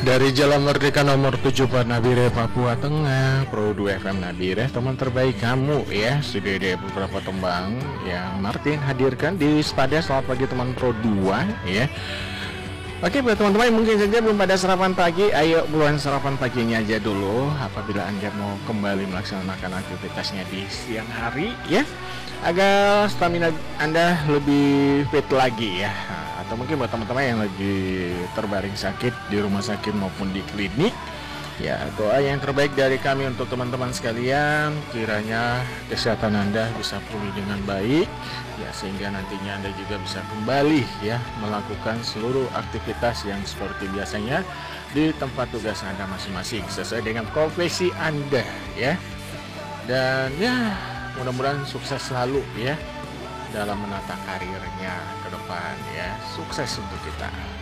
Dari Jalan Merdeka nomor 74 Nabire, Papua Tengah, Pro 2 FM Nabire, teman terbaik kamu ya. Sudah ada beberapa tembang yang Martin hadirkan di Spada. Selamat pagi teman Pro 2 ya. Oke, buat teman-teman yang mungkin saja belum pada sarapan pagi, ayo buruan sarapan paginya aja dulu. Apabila Anda mau kembali melaksanakan aktivitasnya di siang hari ya, agar stamina Anda lebih fit lagi ya. Atau mungkin buat teman-teman yang lagi terbaring sakit di rumah sakit maupun di klinik ya, doa yang terbaik dari kami untuk teman-teman sekalian, kiranya kesehatan Anda bisa pulih dengan baik ya, sehingga nantinya Anda juga bisa kembali ya melakukan seluruh aktivitas yang seperti biasanya di tempat tugas Anda masing-masing sesuai dengan profesi Anda ya. Dan ya, mudah-mudahan sukses selalu ya dalam menata karirnya ke depan ya. Sukses untuk kita.